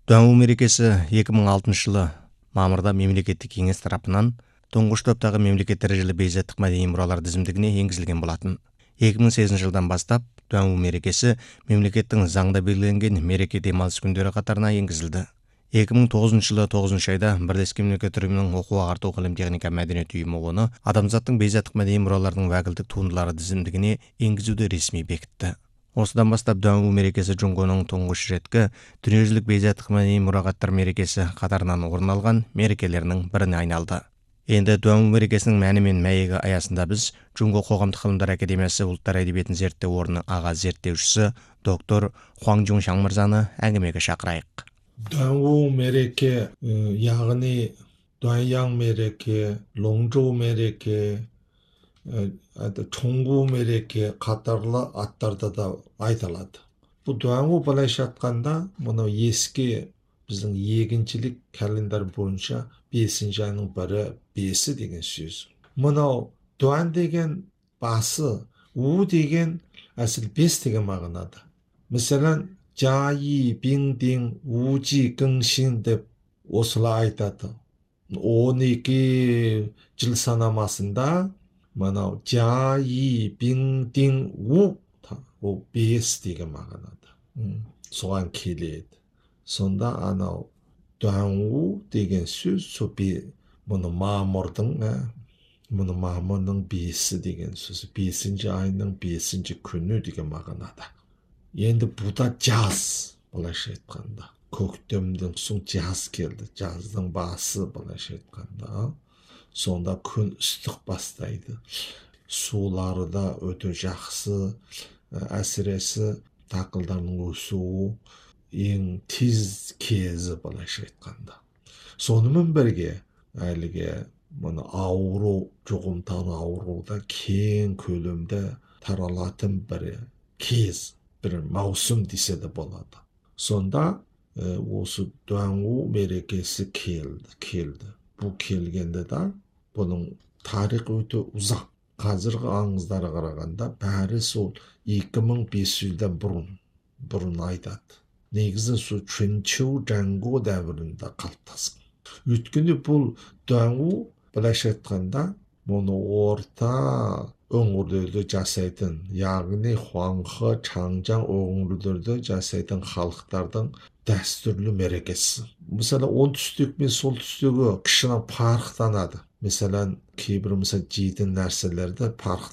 Дуанбу мерекесі 2006 жылы мамырда мемлекеттік кеңес тарапынан тұңғыш топтағы мемлекет дәрежелі бейзаттық мәдени мұралар тізімдігіне енгізілген болатын. 2008 жылдан бастап Дуанбу мерекесі мемлекеттің заңда белгіленген мереке демалыс күндері қатарына енгізілді. 2009 жылы 9 айда Бірлескен Мемлекеттер Ұйымының оқу ағарту ғылым техника мәдениет ұйымы оны адамзаттың бейзаттық мәдени мұраларының уәкілдік туындылары тізімдігіне енгізуді ресми бекітті. Осыдан бастап Дуанбу мерекесі Джунгоның тұңғыш реткі дүниежүзілік бейзаттық мәдени мұрағаттар мерекесі қатарынан орын алған мерекелерінің біріне айналды. Енді Дуанбу мерекесінің мәні мен мәйегі аясында біз Джунго қоғамдық ғылымдар академиясы ұлттар әдебиетін зерттеу орнының аға зерттеушісі доктор Хуаң Жуншан мырзаны әңгімеге шақырайық. Дуанбу мереке, яғни Дуаньяң мереке, Лоңжоу мереке, Чоңгу мереке қатарлы аттарда да айтылады. Бұл Дуанбу былайша айтқанда, мұны ескі біздің егіншілік календар бойынша 5-ші айның бірі 5 деген сөз. Мұнау Дуан деген басы, У деген әсіл 5 деген мағынада. Мәселен, 자이, 빙딩, 우지, 긍신 деп осылай айтады. 12 жыл санамасында мынау 자이, 빙딩, у ол 5 деген мағынада. Соған келеді. Сонда анау Дуанбу деген сөз мұны мамырдың 5 деген сөз. 5-ші айының 5-ші күні деген мағынада. Енді бұда жаз, былайша айтқанда. Көктемден соң жаз келді. Жаздың басы, былайша айтқанда. Сонда күн ыстық бастайды. Сулары да өте жақсы. Әсіресе дақылдардың өсуі ең тез кезі, былайша айтқанда. Сонымен бірге, әліге мұны жұғымтал ауруда кең көлемде таралатын бір кез, бір маусым десе де болады. Сонда осы Дуанбу мерекесі келді. Бұл келгенде да бұның тарих өте ұзақ. Қазіргі аңыздарға қарағанда бәрі сол 2500-ден бұрын айтады. Негізі сол Чүнчу Жаңго дәуірінде қалыптасқан. Өйткені бұл Дуанбу былайша айтқанда мұны орта өңірлерде жасайтын, яғни Хуаңхэ, Чаңжаң өңірлерде жасайтын халықтардың дәстүрлі мерекесі. Мысалы, оңтүстік пен солтүстігі кішкене парықтанады. Mesela кейбір жейтін нәрселерді парық